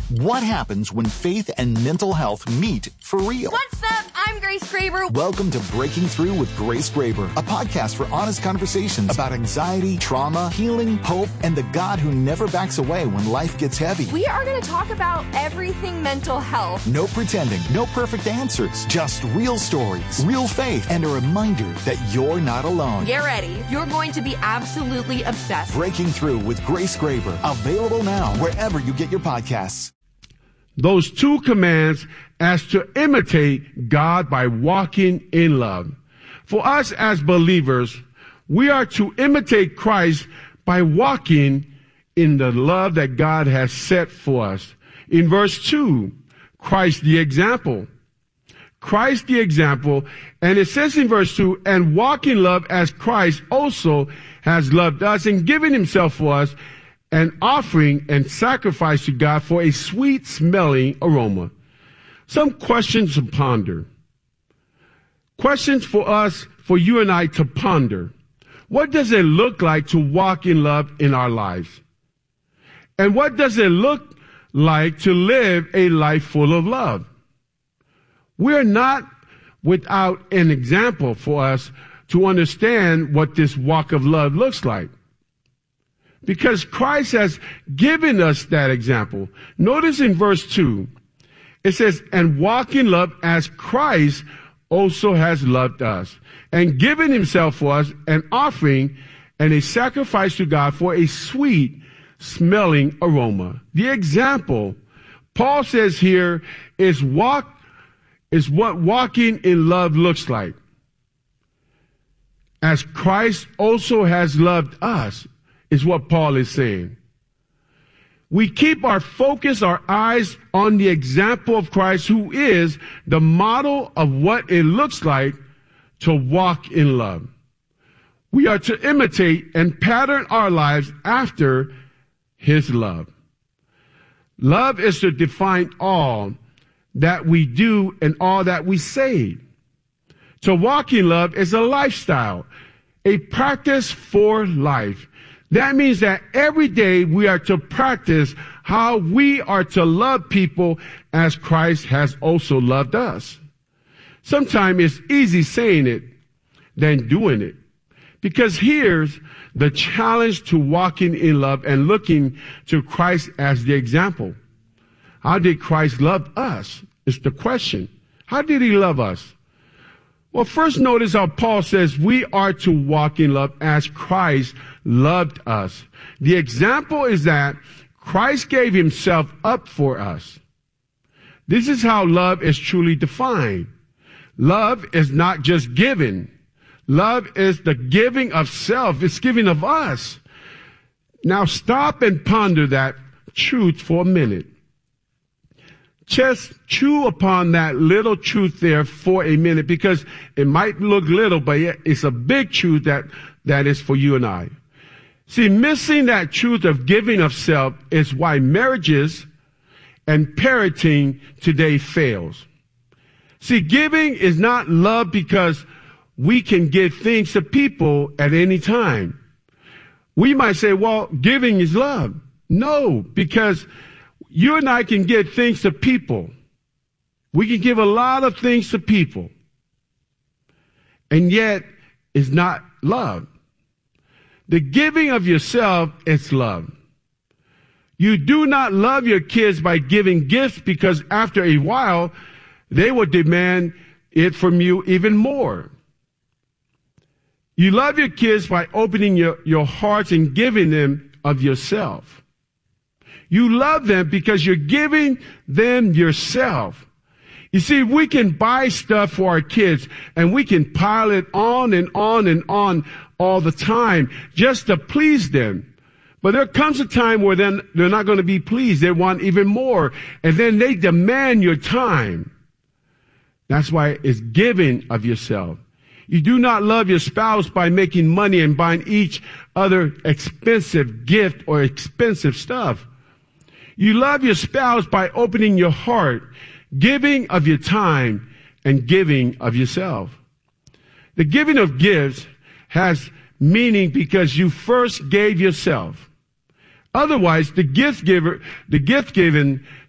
What happens when faith and mental health meet for real? What's up? I'm Grace Graber. Welcome to Breaking Through with Grace Graber, a podcast for honest conversations about anxiety, trauma, healing, hope, and the God who never backs away when life gets heavy. We are going to talk about everything mental health. No pretending, no perfect answers, just real stories, real faith, and a reminder that you're not alone. Get ready. You're going to be absolutely obsessed. Breaking Through with Grace Graber, available now wherever you get your podcasts. Those two commands as to imitate God by walking in love. For us as believers, we are to imitate Christ by walking in the love that God has set for us. In verse 2, Christ the example. Christ the example. And it says in verse 2, and walk in love as Christ also has loved us and given himself for us, an offering and sacrifice to God for a sweet smelling aroma. Some questions to ponder. Questions for us, for you and I to ponder. What does it look like to walk in love in our lives? And what does it look like to live a life full of love? We're not without an example for us to understand what this walk of love looks like. Because Christ has given us that example. Notice in verse 2, it says, and walk in love as Christ also has loved us, and given himself for us an offering and a sacrifice to God for a sweet smelling aroma. The example, Paul says here, is what walking in love looks like. As Christ also has loved us, is what Paul is saying. We keep our focus, our eyes on the example of Christ, who is the model of what it looks like to walk in love. We are to imitate and pattern our lives after his love. Love is to define all that we do and all that we say. To walk in love is a lifestyle, a practice for life. That means that every day we are to practice how we are to love people as Christ has also loved us. Sometimes it's easy saying it than doing it. Because here's the challenge to walking in love and looking to Christ as the example. How did Christ love us? Is the question. How did he love us? Well, first notice how Paul says we are to walk in love as Christ loved us. The example is that Christ gave himself up for us. This is how love is truly defined. Love is not just given. Love is the giving of self. It's giving of us. Now stop and ponder that truth for a minute. Just chew upon that little truth there for a minute, because it might look little, but it's a big truth that is for you and I. See, missing that truth of giving of self is why marriages and parenting today fails. See, giving is not love because we can give things to people at any time. We might say, well, giving is love. No, because you and I can give things to people. We can give a lot of things to people. And yet, it's not love. The giving of yourself is love. You do not love your kids by giving gifts, because after a while, they will demand it from you even more. You love your kids by opening your hearts and giving them of yourself. You love them because you're giving them yourself. You see, we can buy stuff for our kids and we can pile it on and on and on all the time just to please them. But there comes a time where then they're not going to be pleased. They want even more. And then they demand your time. That's why it's giving of yourself. You do not love your spouse by making money and buying each other expensive gift or expensive stuff. You love your spouse by opening your heart, giving of your time, and giving of yourself. The giving of gifts has meaning because you first gave yourself. Otherwise, the gift given